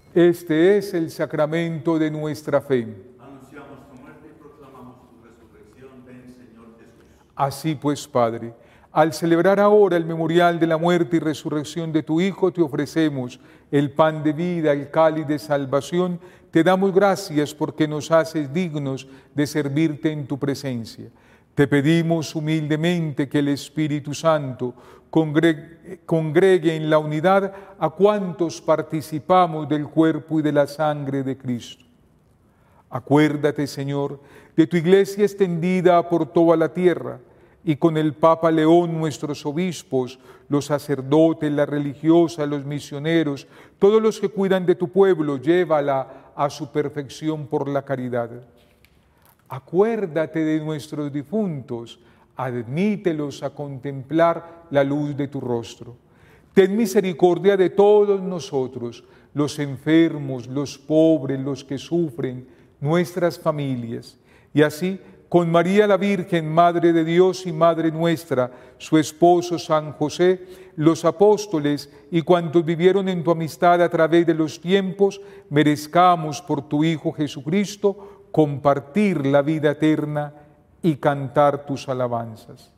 Este es el sacramento de nuestra fe. Anunciamos tu muerte y proclamamos tu resurrección. Ven, Señor Jesús. Así pues, Padre, al celebrar ahora el memorial de la muerte y resurrección de tu Hijo, te ofrecemos el pan de vida, el cáliz de salvación. Te damos gracias porque nos haces dignos de servirte en tu presencia. Te pedimos humildemente que el Espíritu Santo congregue en la unidad a cuantos participamos del cuerpo y de la sangre de Cristo. Acuérdate, Señor, de tu iglesia extendida por toda la tierra, y con el Papa León, nuestros obispos, los sacerdotes, las religiosas, los misioneros, todos los que cuidan de tu pueblo, llévala a su perfección por la caridad. Acuérdate de nuestros difuntos, admítelos a contemplar la luz de tu rostro. Ten misericordia de todos nosotros, los enfermos, los pobres, los que sufren, nuestras familias, y así, con María la Virgen, Madre de Dios y Madre nuestra, su esposo San José, los apóstoles y cuantos vivieron en tu amistad a través de los tiempos, merezcamos por tu Hijo Jesucristo compartir la vida eterna y cantar tus alabanzas.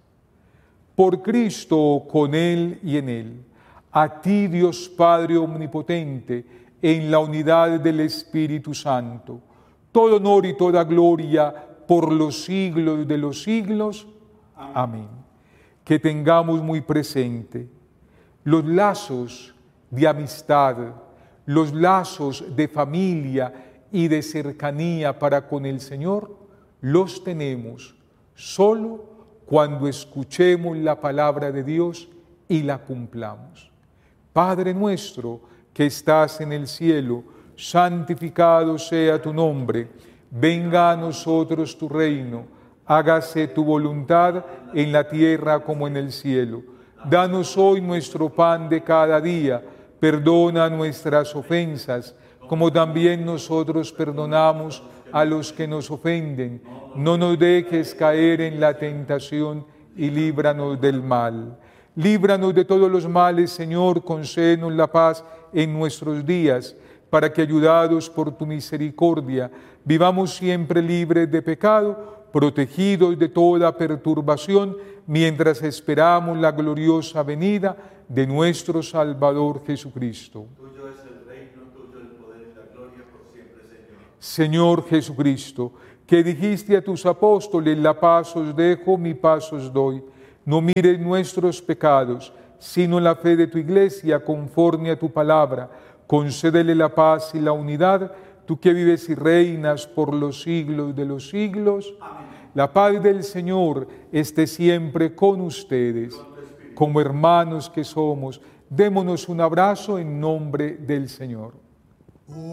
Por Cristo, con Él y en Él, a ti Dios Padre Omnipotente, en la unidad del Espíritu Santo, todo honor y toda gloria por los siglos de los siglos. Amén. Que tengamos muy presente los lazos de amistad, los lazos de familia y de cercanía para con el Señor, los tenemos solo cuando escuchemos la palabra de Dios y la cumplamos. Padre nuestro que estás en el cielo, santificado sea tu nombre. Venga a nosotros tu reino, hágase tu voluntad en la tierra como en el cielo. Danos hoy nuestro pan de cada día, perdona nuestras ofensas, como también nosotros perdonamos a los que nos ofenden. No nos dejes caer en la tentación y líbranos del mal. Líbranos de todos los males, Señor, concédenos la paz en nuestros días, para que, ayudados por tu misericordia, vivamos siempre libres de pecado, protegidos de toda perturbación, mientras esperamos la gloriosa venida de nuestro Salvador Jesucristo. Tuyo es el reino, tuyo el poder y la gloria por siempre, Señor. Señor Jesucristo, que dijiste a tus apóstoles, la paz os dejo, mi paz os doy. No mires nuestros pecados, sino la fe de tu iglesia conforme a tu palabra. Concédele la paz y la unidad, tú que vives y reinas por los siglos de los siglos. Amén. La paz del Señor esté siempre con ustedes. Como hermanos que somos, démonos un abrazo en nombre del Señor.